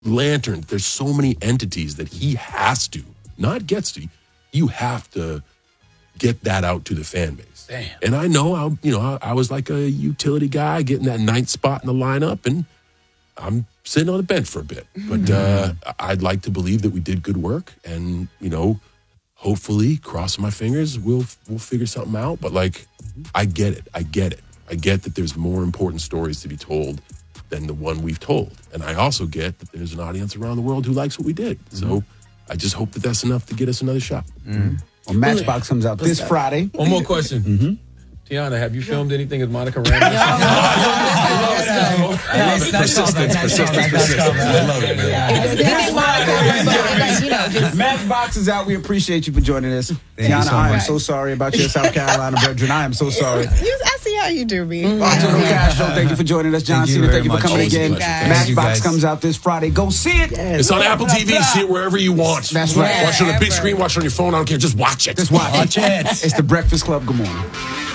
lanterns. There's so many entities that he has to, not gets to. You have to get that out to the fan base. Damn. And I know, I was like a utility guy getting that ninth spot in the lineup, and I'm sitting on the bench for a bit. But I'd like to believe that we did good work, and, hopefully, crossing my fingers, we'll figure something out. But, I get it. I get that there's more important stories to be told than the one we've told. And I also get that there's an audience around the world who likes what we did. So I just hope that that's enough to get us another shot. Well, Matchbox comes out this Friday. One more question. Tiana, have you filmed anything as Monica Rambeau? Persistence. I love it, man. Matchbox is out. We appreciate you for joining us. Tiana, I am so sorry about your South Carolina brethren. I am so sorry. I see how you do me. Arturo Castro, thank you for joining us. John Cena, thank you for coming again. Matchbox comes out this Friday. Go see it. It's on Apple TV. See it wherever you want. That's right. Watch it on the big screen. Watch it on your phone. I don't care. Just watch it. Just watch it. It's The Breakfast Club. Good morning.